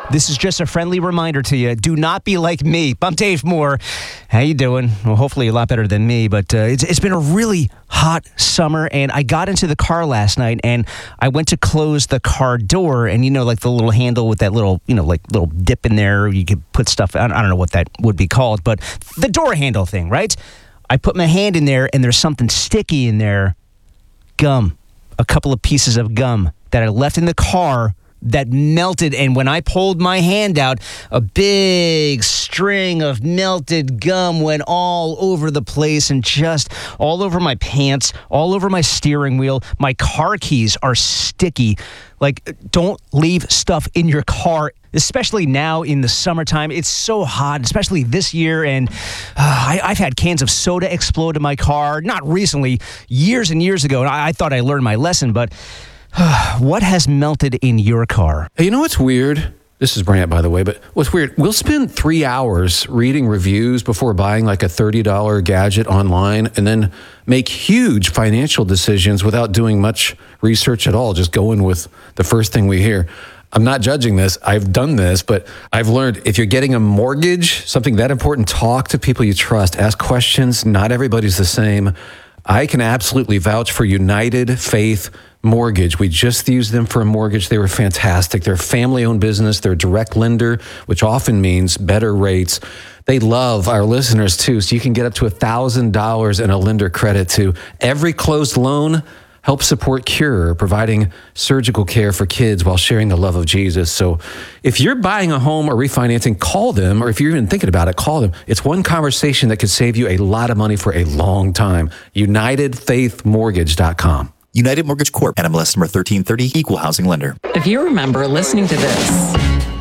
This is just a friendly reminder to you. Do not be like me. I'm Dave Moore. How you doing? Well, hopefully a lot better than me, but it's been a really hot summer, and I got into the car last night, and I went to close the car door, and like the little handle with that little, like little dip in there. You could put stuff, I don't know what that would be called, but the door handle thing, right? I put my hand in there, and there's something sticky in there. Gum. A couple of pieces of gum that I left in the car that melted, and when I pulled my hand out, a big string of melted gum went all over the place and just all over my pants, all over my steering wheel. My car keys are sticky. Like, don't leave stuff in your car, especially now in the summertime. It's so hot, especially this year, and I've had cans of soda explode in my car. Not recently, years and years ago, and I thought I learned my lesson, but what has melted in your car? Hey, you know what's weird? This is Brant, by the way, but what's weird, we'll spend 3 hours reading reviews before buying like a $30 gadget online and then make huge financial decisions without doing much research at all, just going with the first thing we hear. I'm not judging this. I've done this, but I've learned if you're getting a mortgage, something that important, talk to people you trust, ask questions. Not everybody's the same. I can absolutely vouch for United Faith Mortgage. We just used them for a mortgage. They were fantastic. They're a family-owned business. They're a direct lender, which often means better rates. They love our listeners, too, so you can get up to $1,000 in a lender credit to every closed loan. Help support Cure, providing surgical care for kids while sharing the love of Jesus. So if you're buying a home or refinancing, call them, or if you're even thinking about it, call them. It's one conversation that could save you a lot of money for a long time. UnitedFaithMortgage.com. United Mortgage Corp. NMLS number 1330, Equal Housing Lender. If you remember listening to this,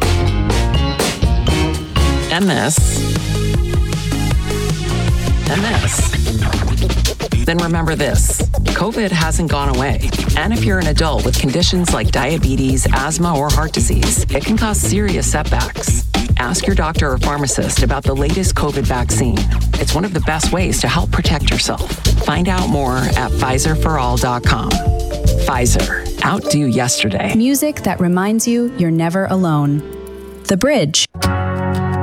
and this, and this, then remember this. COVID hasn't gone away. And if you're an adult with conditions like diabetes, asthma, or heart disease, it can cause serious setbacks. Ask your doctor or pharmacist about the latest COVID vaccine. It's one of the best ways to help protect yourself. Find out more at PfizerForAll.com. Pfizer. Outdo yesterday. Music that reminds you you're never alone. The Bridge.